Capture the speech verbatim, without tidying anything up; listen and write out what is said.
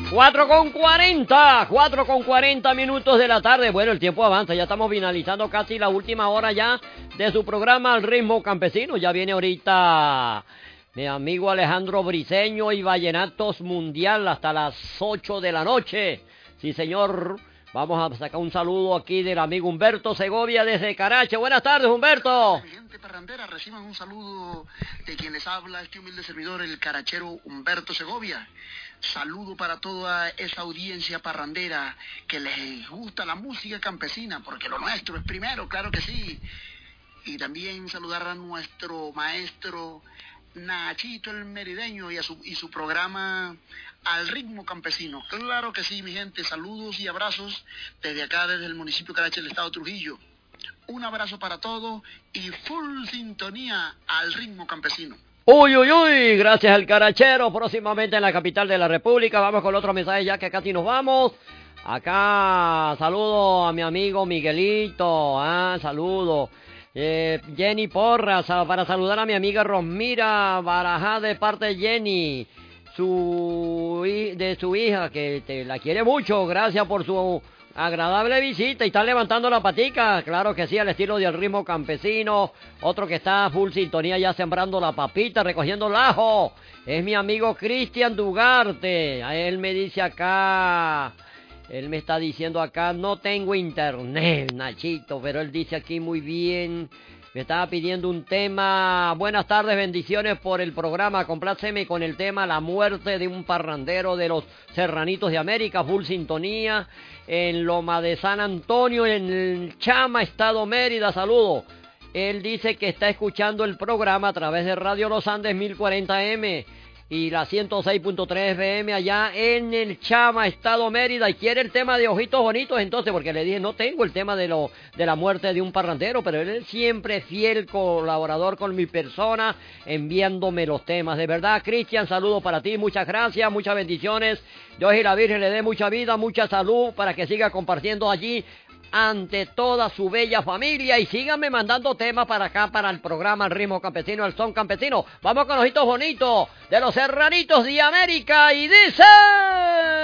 cuatro con cuarenta, cuatro con cuarenta minutos de la tarde. Bueno, el tiempo avanza, ya estamos finalizando casi la última hora ya de su programa Al Ritmo Campesino. Ya viene ahorita mi amigo Alejandro Briceño y Vallenatos Mundial hasta las ocho de la noche. Sí, señor. Vamos a sacar un saludo aquí del amigo Humberto Segovia desde Carache. Buenas tardes, Humberto. Mi gente parrandera, reciban un saludo de quien les habla, este humilde servidor, el carachero Humberto Segovia. Saludo para toda esa audiencia parrandera que les gusta la música campesina, porque lo nuestro es primero, claro que sí. Y también saludar a nuestro maestro Nachito el Merideño y, a su, y su programa Al Ritmo Campesino. Claro que sí, mi gente. Saludos y abrazos desde acá, desde el municipio de Carache, el estado de Trujillo. Un abrazo para todos y full sintonía al Ritmo Campesino. Uy, uy, uy, gracias al carachero. Próximamente en la capital de la República. Vamos con otro mensaje ya que casi nos vamos. Acá, saludo a mi amigo Miguelito. Ah, saludo. Eh, Jenny Porras, para saludar a mi amiga Rosmira Barajá de parte de Jenny, su, de su hija, que te la quiere mucho. Gracias por su agradable visita y están levantando la patica, claro que sí, al estilo del Ritmo Campesino. Otro que está full sintonía ya sembrando la papita, recogiendo el ajo, es mi amigo Cristian Dugarte. A él me dice acá, él me está diciendo acá, no tengo internet, Nachito, pero él dice aquí muy bien, me estaba pidiendo un tema. Buenas tardes, bendiciones por el programa, compláceme con el tema La muerte de un parrandero de los Serranitos de América, full sintonía, en Loma de San Antonio, en el Chama, Estado Mérida, saludo. Él dice que está escuchando el programa a través de Radio Los Andes mil cuarenta eme y la ciento seis punto tres F M allá en el Chama, Estado Mérida, y quiere el tema de Ojitos Bonitos, entonces, porque le dije, no tengo el tema de lo de la muerte de un parrandero, pero él es siempre fiel colaborador con mi persona, enviándome los temas. De verdad, Cristian, saludo para ti, muchas gracias, muchas bendiciones. Dios y la Virgen le dé mucha vida, mucha salud, para que siga compartiendo allí ante toda su bella familia, y síganme mandando temas para acá, para el programa El Ritmo Campesino, el Son Campesino. Vamos con Ojitos Bonitos de los Serranitos de América, y dice...